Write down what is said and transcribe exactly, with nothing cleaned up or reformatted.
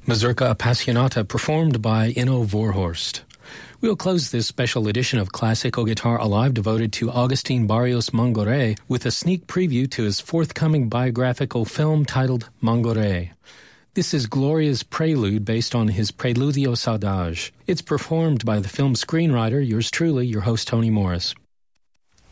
Mazurka Appassionata performed by Inno Vorhorst. We'll close this special edition of Classical Guitar Alive devoted to Agustin Barrios Mangoré with a sneak preview to his forthcoming biographical film titled Mangoré. This is Gloria's prelude based on his Preludio Saudade. It's performed by the film screenwriter, yours truly, your host Tony Morris.